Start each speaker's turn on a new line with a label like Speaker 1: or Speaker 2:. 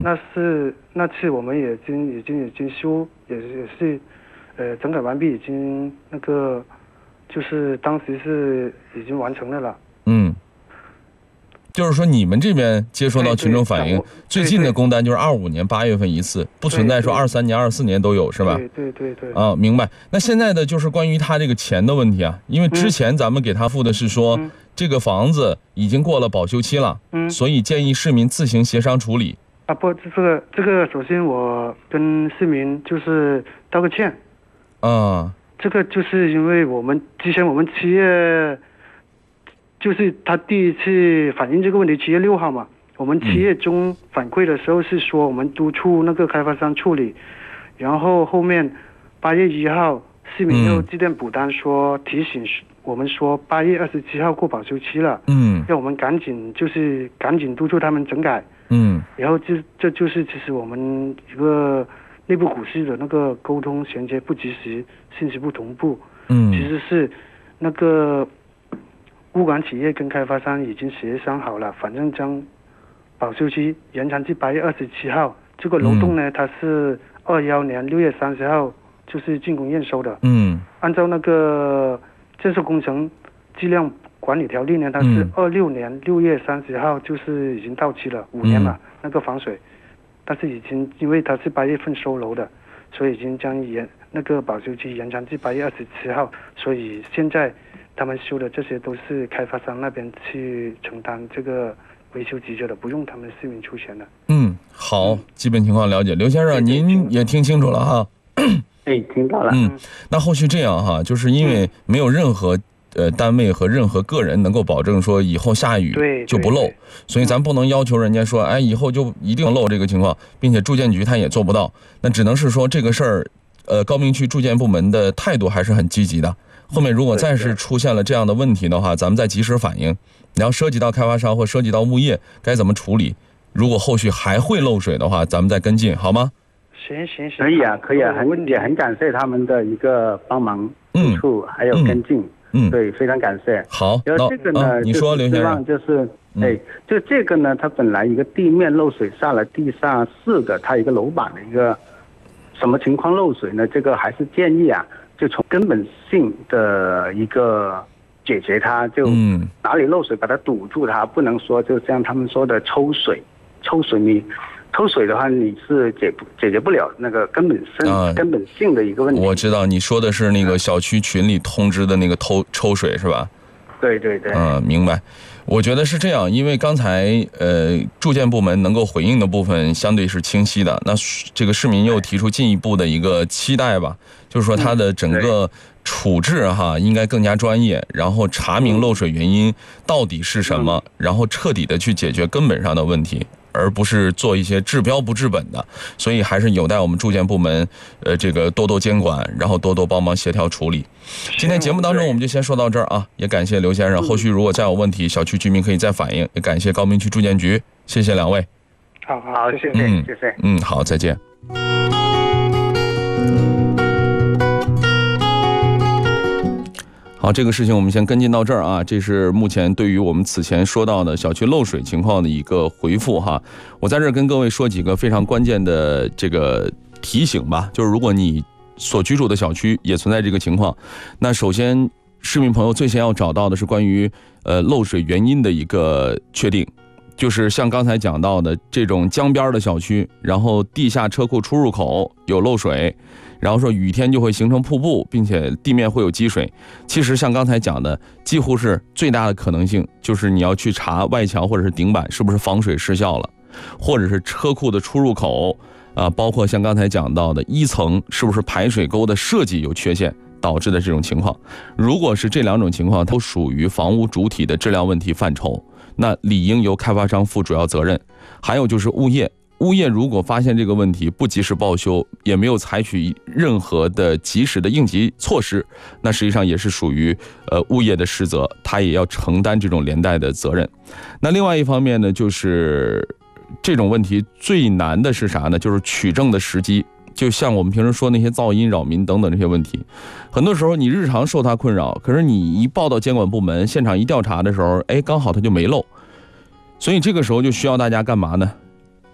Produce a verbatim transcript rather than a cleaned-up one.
Speaker 1: 那是那次我们也已经已经已经修，也是也是，呃，整改完毕，已经那个，就是当时是已经完成了了。
Speaker 2: 嗯。就是说，你们这边接收到群众反映，最近的工单就是二五年八月份一次，不存在说二三年、二四年都有，是吧？
Speaker 1: 对对对对。
Speaker 2: 啊，明白。那现在的就是关于他这个钱的问题啊，因为之前咱们给他付的是说，嗯、这个房子已经过了保修期了，嗯，所以建议市民自行协商处理。
Speaker 1: 啊，不，这个这个，首先我跟市民就是道个歉。
Speaker 2: 啊。
Speaker 1: 这个就是因为我们之前我们七月。就是他第一次反映这个问题，七月六号嘛，我们七月中反馈的时候是说我们督促那个开发商处理，嗯、然后后面八月一号市民又致电补单说提醒我们说八月二十七号过保修期了，嗯，要我们赶紧就是赶紧督促他们整改，嗯，然后这这就是其实我们一个内部股市的那个沟通衔接不及时，信息不同步，嗯，其实是那个。物管企业跟开发商已经协商好了，反正将保修期延长至八月二十七号。这个楼栋呢，嗯、它是二幺年六月三十号就是竣工验收的。嗯。按照那个建设工程质量管理条例呢，它是二六年六月三十号就是已经到期了，五年嘛，嗯、那个防水，但是已经因为它是八月份收楼的，所以已经将延那个保修期延长至八月二十七号，所以现在。他们修的这些都是开发商那边去承担这个维修急救的，不用他们市民出钱的。
Speaker 2: 嗯，好，基本情况了解。刘先生，您也听清楚了哈？
Speaker 3: 哎，听到了。
Speaker 2: 嗯，那后续这样哈，就是因为没有任何呃单位和任何个人能够保证说以后下雨就不漏，所以咱不能要求人家说，哎，以后就一定漏这个情况，并且住建局他也做不到。那只能是说这个事儿，呃，高明区住建部门的态度还是很积极的。后面如果再是出现了这样的问题的话，咱们再及时反应，然后涉及到开发商或涉及到物业该怎么处理，如果后续还会漏水的话，咱们再跟进，好吗？
Speaker 1: 行行行，
Speaker 3: 可以啊，可以啊，很也很感谢他们的一个帮忙督促，还有跟进，嗯，对，非常感谢。
Speaker 2: 好，
Speaker 3: 然后这个呢，
Speaker 2: 啊、你说刘先生，
Speaker 3: 就是，哎，就这个呢，它本来一个地面漏水下来，地上四个，它一个楼板的一个什么情况漏水呢？这个还是建议啊。就从根本性的一个解决它，就哪里漏水把它堵住它，不能说就像他们说的抽水，抽水你抽水的话你是解不解决不了那个根本性、啊、根本性的一个问题。
Speaker 2: 我知道你说的是那个小区群里通知的那个偷抽水是吧？
Speaker 3: 对对对。
Speaker 2: 嗯，明白。我觉得是这样，因为刚才呃住建部门能够回应的部分相对是清晰的，那这个市民又提出进一步的一个期待吧，就是说它的整个处置哈应该更加专业，然后查明漏水原因到底是什么，然后彻底的去解决根本上的问题，而不是做一些治标不治本的，所以还是有待我们住建部门呃这个多多监管，然后多多帮忙协调处理。今天节目当中我们就先说到这儿啊，也感谢刘先生，后续如果再有问题小区居民可以再反映，也感谢高明区住建局，谢谢两位。
Speaker 1: 好好，谢谢，
Speaker 2: 嗯，
Speaker 3: 谢谢，
Speaker 2: 嗯，好，再见。好，这个事情我们先跟进到这儿啊，这是目前对于我们此前说到的小区漏水情况的一个回复哈。我在这儿跟各位说几个非常关键的这个提醒吧，就是如果你所居住的小区也存在这个情况，那首先市民朋友最先要找到的是关于呃漏水原因的一个确定，就是像刚才讲到的这种江边的小区，然后地下车库出入口有漏水，然后说雨天就会形成瀑布，并且地面会有积水。其实像刚才讲的，几乎是最大的可能性就是你要去查外墙或者是顶板是不是防水失效了，或者是车库的出入口啊，包括像刚才讲到的一层是不是排水沟的设计有缺陷导致的这种情况。如果是这两种情况都属于房屋主体的质量问题范畴，那理应由开发商负主要责任。还有就是物业，物业如果发现这个问题不及时报修，也没有采取任何的及时的应急措施，那实际上也是属于呃物业的失责，他也要承担这种连带的责任。那另外一方面呢，就是这种问题最难的是啥呢？就是取证的时机。就像我们平时说那些噪音扰民等等这些问题，很多时候你日常受它困扰，可是你一报到监管部门，现场一调查的时候，哎，刚好它就没漏。所以这个时候就需要大家干嘛呢？